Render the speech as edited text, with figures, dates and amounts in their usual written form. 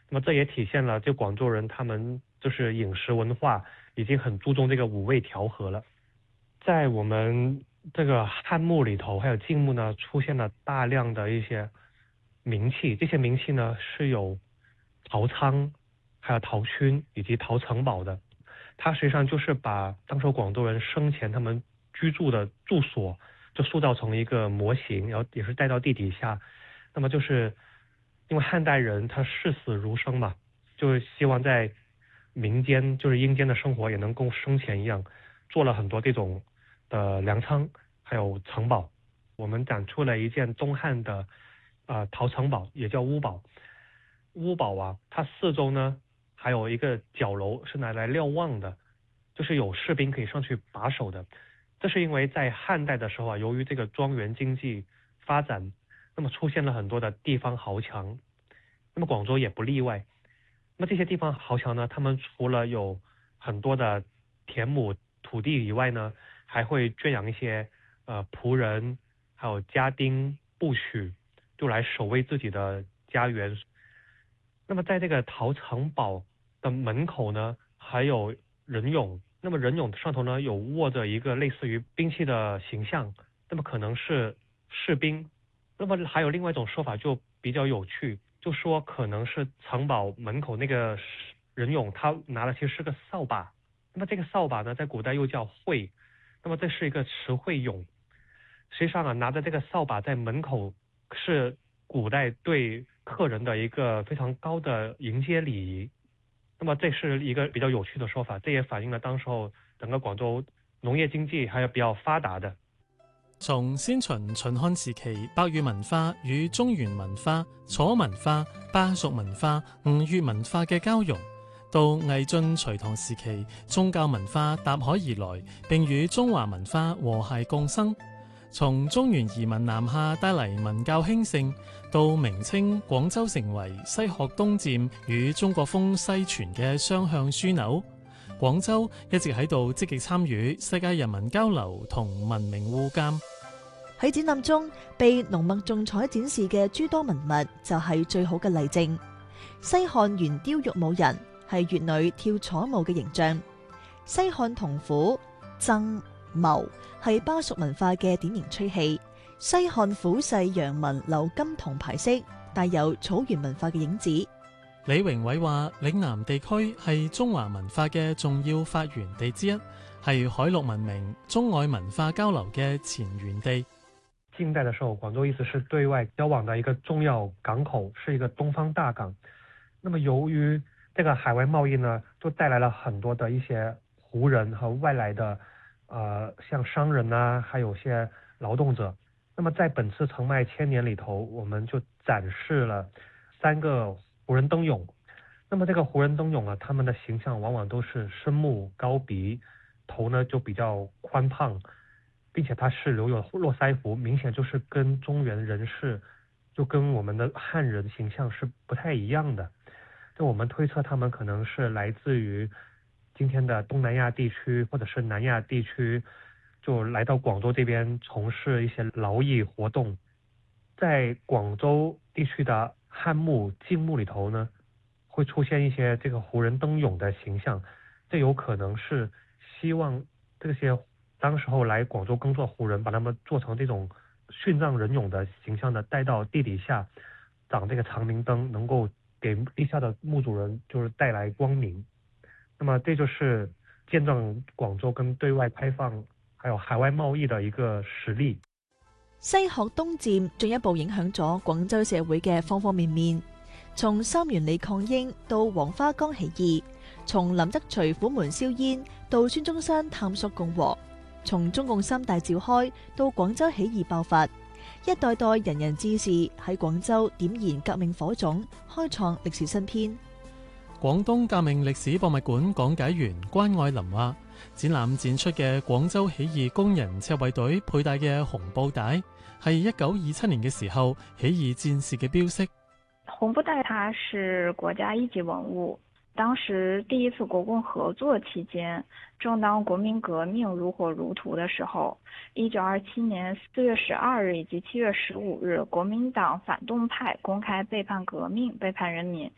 那么这也体现了就广州人他们就是饮食文化已经很注重这个五味调和了。在我们这个汉墓里头还有晋墓呢，出现了大量的一些名器，这些名器呢是有陶仓、还有陶圈以及陶城堡的。它实际上就是把当时广州人生前他们居住的住所就塑造成一个模型，然后也是带到地底下。那么就是因为汉代人他视死如生嘛，就是希望在民间就是阴间的生活也能跟生前一样，做了很多这种粮仓还有城堡。我们展出了一件东汉的陶城堡，也叫屋堡。屋堡啊，它四周呢还有一个角楼是拿来瞭望的，就是有士兵可以上去把守的。这是因为在汉代的时候啊，由于这个庄园经济发展，那么出现了很多的地方豪强，那么广州也不例外。那么这些地方豪强呢，他们除了有很多的田亩土地以外呢，还会圈养一些仆人，还有家丁、部许，就来守卫自己的家园。那么在这个陶城堡的门口呢，还有人俑。那么人俑上头呢，有握着一个类似于兵器的形象，那么可能是士兵。那么还有另外一种说法就比较有趣，就说可能是城堡门口那个人俑，他拿的其实是个扫把。那么这个扫把呢，在古代又叫慧，那么这是一个持慧俑。实际上啊，拿着这个扫把在门口是古代对客人的一个非常高的迎接礼仪。那么这是一个比较有趣的说法，这也反映了当时候整个广州农业经济还有比较发达的。 從先秦秦漢時期百越文化與中原文化、楚文化、巴蜀文化、吳越文化嘅交融，到魏晉隋唐時期宗教文化搭海而來，並與中華文化和諧共生。從中原移民南下帶嚟文教興盛，到明清廣州成為西學東漸與中國風西傳嘅雙向樞紐。廣州一直喺度積極參與世界人民交流同文明互鑑。 喺展覽中被濃墨重彩展示嘅諸多文物就係最好嘅例證。西漢圓雕玉舞人係粵女跳楚舞嘅形象，西漢銅斧、箏、謀係巴蜀文化嘅典型吹器，西漢虎勢陽紋鎏金銅牌飾帶有草原文化嘅影子。 李榮偉話：嶺南地區係中華文化嘅重要發源地之一，係海陸文明、中外文化交流嘅前源地。 近代的時候，廣州一直是對外交往的一個重要港口，是一個東方大港。那麼由於這個海外貿易呢，就帶來了很多的一些胡人和外來的像商人啊，還有些勞動者。那麼在本次澄邁千年裏頭，我們就展示了3個胡人燈俑。那麼這個胡人燈俑啊，他們的形象往往都是深目高鼻，頭呢就比較寬胖，並且它是留有絡腮胡，明顯就是跟中原人士就跟我們的漢人形象是不太一樣的。就我們推測他們可能是來自於今天的東南亞地區或者是南亞地區，就來到廣州這邊從事一些勞役活動。在廣州地區的漢墓、晉墓裏頭呢，會出現一些這個胡人燈俑的形象，這有可能是希望這些當時候來廣州耕作胡人，把他們做成這種殉葬人俑的形象的帶到地底下，長這個長明燈，能夠給地下的墓主人就是帶來光明。那麼這就是見證廣州跟對外開放還有海外貿易的一個實例。 西學東漸進一步影響咗廣州社會嘅方方面面，從三元里抗英到黃花崗起義，從林則徐虎門銷煙到孫中山探索共和，從中共3大召開到廣州起義爆發，一代代仁人志士喺廣州點燃革命火種，開創歷史新篇。 廣東革命歷史博物館講解員關愛林話：展覽展出嘅廣州起義工人赤衛隊佩戴嘅紅布帶，係1927年嘅時候起義戰士嘅標識。 紅布帶它是國家一級文物，當時第一次國共合作期間，正當國民革命如火如荼的時候，1927年4月12日以及7月15日，國民黨反動派公開背叛革命、背叛人民，